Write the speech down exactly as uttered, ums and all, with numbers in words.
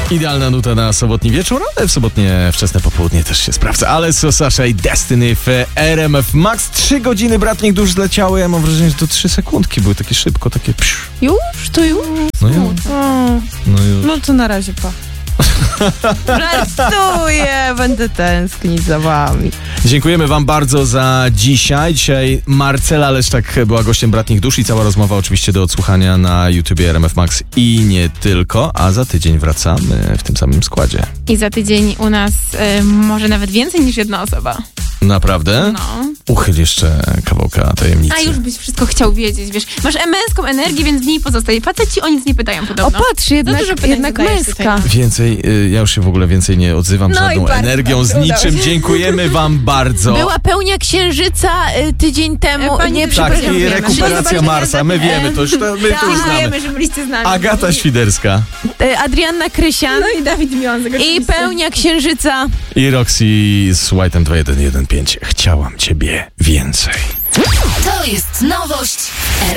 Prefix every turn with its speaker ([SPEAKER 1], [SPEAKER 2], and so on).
[SPEAKER 1] Idealna nuta na sobotni wieczór, ale w sobotnie wczesne popołudnie też się sprawdza. Ale so Sasha i Destiny w R M F Max. Trzy godziny bratnich dusz zleciały. Ja mam wrażenie, że to trzy sekundki były takie szybko, takie psz.
[SPEAKER 2] Już? To już?
[SPEAKER 1] No już. No już.
[SPEAKER 2] No to na razie pa. Żartuję, będę tęsknić za wami.
[SPEAKER 1] Dziękujemy wam bardzo za dzisiaj. Dzisiaj Marcela Leszczak była gościem Bratnich Dusz i cała rozmowa oczywiście do odsłuchania na YouTubie R M F Max i nie tylko, a za tydzień wracamy w tym samym składzie.
[SPEAKER 3] I za tydzień u nas y, może nawet więcej niż jedna osoba.
[SPEAKER 1] Naprawdę?
[SPEAKER 3] No.
[SPEAKER 1] Uchyl jeszcze kawałka tajemnicy.
[SPEAKER 3] A już byś wszystko chciał wiedzieć, wiesz. Masz męską energię, więc w niej pozostaje. Faceci o nic nie pytają
[SPEAKER 2] O
[SPEAKER 3] podobno.
[SPEAKER 2] patrz, jednak,
[SPEAKER 3] dużo pytań
[SPEAKER 2] jednak
[SPEAKER 3] zadajesz
[SPEAKER 2] męska.
[SPEAKER 3] tutaj.
[SPEAKER 1] Więcej, y, ja już się w ogóle więcej nie odzywam
[SPEAKER 3] No i
[SPEAKER 1] żadną
[SPEAKER 3] bardzo
[SPEAKER 1] energią, z
[SPEAKER 3] dobrze, udało
[SPEAKER 1] niczym.
[SPEAKER 3] się.
[SPEAKER 1] Dziękujemy wam bardzo.
[SPEAKER 2] Była pełnia księżyca y, tydzień temu.
[SPEAKER 3] E, pani
[SPEAKER 2] nie,
[SPEAKER 3] dyrektor,
[SPEAKER 1] Tak,
[SPEAKER 2] przepraszam.
[SPEAKER 1] i
[SPEAKER 3] wiemy.
[SPEAKER 1] rekuperacja
[SPEAKER 3] Zobaczymy
[SPEAKER 1] Marsa. My
[SPEAKER 3] za-
[SPEAKER 1] wiemy, to już, to, my to już znamy.
[SPEAKER 3] Dziękujemy, że byliście z nami.
[SPEAKER 1] Agata Świderska
[SPEAKER 2] Y, Adrianna Krysian
[SPEAKER 3] No i Dawid Wiązek.
[SPEAKER 2] i
[SPEAKER 3] oczywiście.
[SPEAKER 2] pełnia księżyca.
[SPEAKER 1] i Roxy z White'em dwa jeden jeden pięć. Chciałam ciebie więcej.
[SPEAKER 4] To jest nowość.